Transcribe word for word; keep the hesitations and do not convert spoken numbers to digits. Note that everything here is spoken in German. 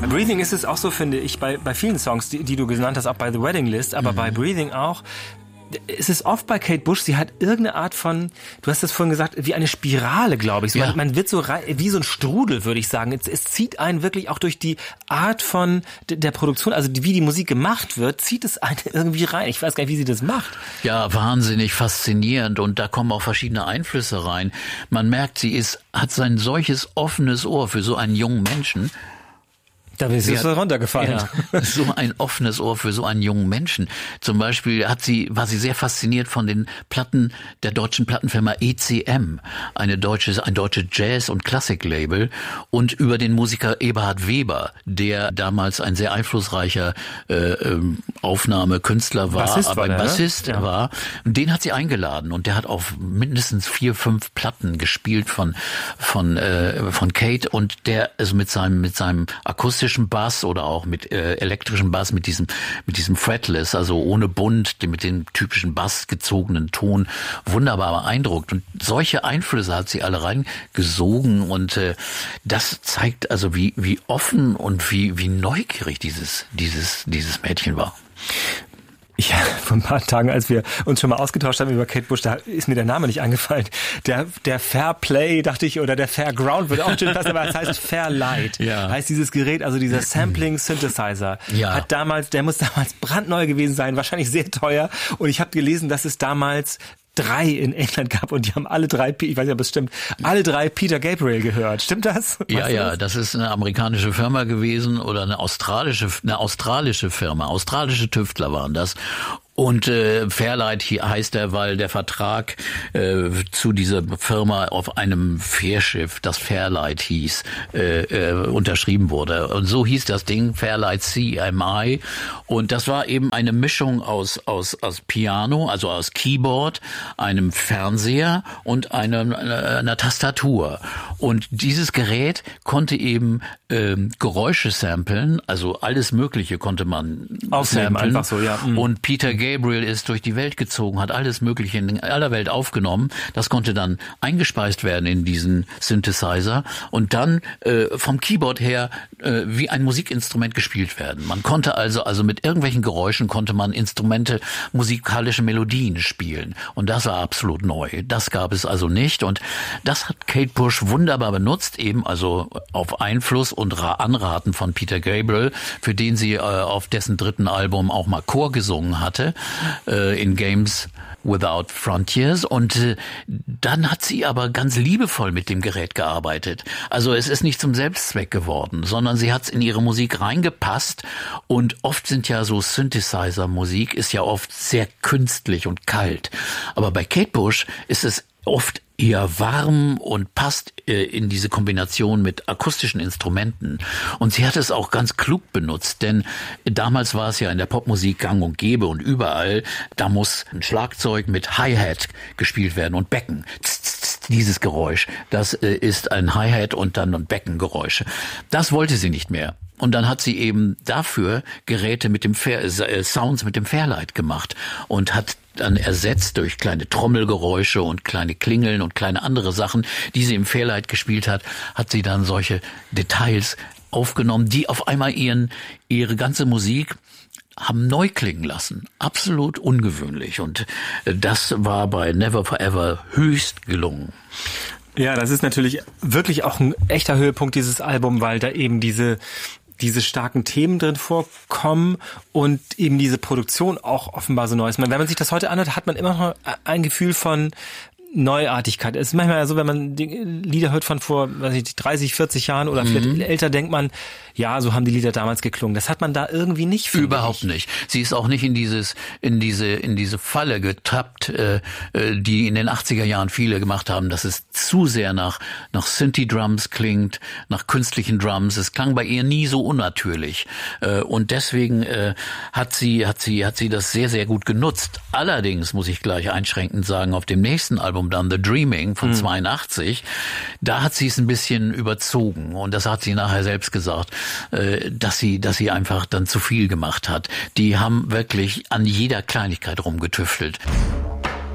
Breathing ist es auch so, finde ich, bei, bei vielen Songs, die, die du genannt hast, auch bei The Wedding List, aber mhm. bei Breathing auch. Es ist oft bei Kate Bush, sie hat irgendeine Art von, du hast das vorhin gesagt, wie eine Spirale, glaube ich. So, ja. man, man wird so rein, wie so ein Strudel, würde ich sagen. Es, es zieht einen wirklich auch durch die Art von der Produktion, also wie die Musik gemacht wird, zieht es einen irgendwie rein. Ich weiß gar nicht, wie sie das macht. Ja, wahnsinnig faszinierend, und da kommen auch verschiedene Einflüsse rein. Man merkt, sie ist, hat sein solches offenes Ohr für so einen jungen Menschen. Da ist sie so runtergefallen. Ja, so ein offenes Ohr für so einen jungen Menschen. Zum Beispiel hat sie, war sie sehr fasziniert von den Platten der deutschen Plattenfirma E C M, eine deutsche, ein deutsches Jazz- und Klassik-Label, und über den Musiker Eberhard Weber, der damals ein sehr einflussreicher äh, Aufnahmekünstler war, Bassist aber war ein der, Bassist ja. war. Und den hat sie eingeladen, und der hat auf mindestens vier, fünf Platten gespielt von von äh, von Kate, und der also mit seinem mit seinem akustischen Bass oder auch mit äh, elektrischem Bass, mit diesem mit diesem Fretless, also ohne Bund, mit dem typischen Bass gezogenen Ton, wunderbar beeindruckt. Und solche Einflüsse hat sie alle reingesogen, und äh, das zeigt also, wie wie offen und wie wie neugierig dieses dieses dieses Mädchen war. Ja, vor ein paar Tagen, als wir uns schon mal ausgetauscht haben über Kate Bush, da ist mir der Name nicht eingefallen. Der, der Fairplay, dachte ich, oder der Fairground würde auch schön passen, aber es heißt Fairlight. Ja. Heißt dieses Gerät, also dieser Sampling-Synthesizer. Ja. Hat damals, der muss damals brandneu gewesen sein, wahrscheinlich sehr teuer. Und ich habe gelesen, dass es damals drei in England gab, und die haben alle drei, ich weiß nicht, ob es stimmt, alle drei Peter Gabriel gehört. Stimmt das? Weißt ja, ja, das? das ist eine amerikanische Firma gewesen, oder eine australische, eine australische Firma. Australische Tüftler waren das. Und äh, Fairlight heißt er, weil der Vertrag äh, zu dieser Firma auf einem Fährschiff, das Fairlight hieß, äh, äh, unterschrieben wurde. Und so hieß das Ding Fairlight C M I. Und das war eben eine Mischung aus aus aus Piano, also aus Keyboard, einem Fernseher und einem, einer, einer Tastatur. Und dieses Gerät konnte eben äh, Geräusche samplen, also alles Mögliche konnte man aufnehmen, samplen. Einfach so, ja. Mhm. Und Peter Gabriel ist durch die Welt gezogen, hat alles Mögliche in aller Welt aufgenommen. Das konnte dann eingespeist werden in diesen Synthesizer und dann äh, vom Keyboard her äh, wie ein Musikinstrument gespielt werden. Man konnte also, also mit irgendwelchen Geräuschen konnte man Instrumente, musikalische Melodien spielen. Und das war absolut neu. Das gab es also nicht. Und das hat Kate Bush wunderbar benutzt, eben also auf Einfluss und Anraten von Peter Gabriel, für den sie äh, auf dessen dritten Album auch mal Chor gesungen hatte, äh, in Games Without Frontiers. Und äh, dann hat sie aber ganz liebevoll mit dem Gerät gearbeitet. Also es ist nicht zum Selbstzweck geworden, sondern sie hat es in ihre Musik reingepasst. Und oft sind ja so Synthesizer-Musik ist ja oft sehr künstlich und kalt. Aber bei Kate Bush ist es oft eher warm und passt äh, in diese Kombination mit akustischen Instrumenten. Und sie hat es auch ganz klug benutzt, denn damals war es ja in der Popmusik gang und gäbe und überall, da muss ein Schlagzeug mit Hi-Hat gespielt werden und Becken. Tss, tss, tss, dieses Geräusch, das äh, ist ein Hi-Hat und dann ein Beckengeräusche. Das wollte sie nicht mehr. Und dann hat sie eben dafür Geräte mit dem Fair, äh, Sounds mit dem Fairlight gemacht und hat dann ersetzt durch kleine Trommelgeräusche und kleine Klingeln und kleine andere Sachen, die sie im Fairlight gespielt hat, hat sie dann solche Details aufgenommen, die auf einmal ihren, ihre ganze Musik haben neu klingen lassen. Absolut ungewöhnlich. Und das war bei Never Forever höchst gelungen. Ja, das ist natürlich wirklich auch ein echter Höhepunkt dieses Albums, weil da eben diese diese starken Themen drin vorkommen und eben diese Produktion auch offenbar so neu ist. Wenn man sich das heute anhört, hat man immer noch ein Gefühl von Neuartigkeit. Es ist manchmal so, wenn man die Lieder hört von vor, weiß ich, dreißig, vierzig Jahren oder vielleicht mhm. älter, denkt man, ja, so haben die Lieder damals geklungen. Das hat man da irgendwie nicht. Überhaupt ich. nicht. Sie ist auch nicht in dieses, in diese, in diese Falle getappt, äh, die in den achtziger Jahren viele gemacht haben, dass es zu sehr nach, nach Synthi-Drums klingt, nach künstlichen Drums. Es klang bei ihr nie so unnatürlich. Äh, und deswegen, äh, hat sie, hat sie, hat sie das sehr, sehr gut genutzt. Allerdings muss ich gleich einschränkend sagen, auf dem nächsten Album dann The Dreaming von mhm. zweiundachtzig, da hat sie es ein bisschen überzogen. Und das hat sie nachher selbst gesagt, dass sie, dass sie einfach dann zu viel gemacht hat. Die haben wirklich an jeder Kleinigkeit rumgetüftelt.